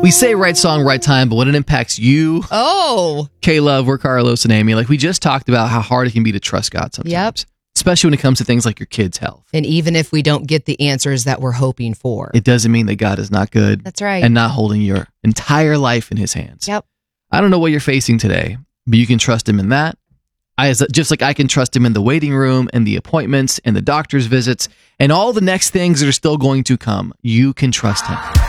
We say right song, right time, but when it impacts you, K-Love, we're Carlos and Amy. Like we just talked about how hard it can be to trust God sometimes. Yep. Especially when it comes to things like your kids' health. And even if we don't get the answers that we're hoping for. It doesn't mean that God is not good. That's right. And not holding your entire life in his hands. Yep. I don't know what you're facing today, but you can trust him in that. Just like I can trust him in the waiting room and the appointments and the doctor's visits and all the next things that are still going to come. You can trust him.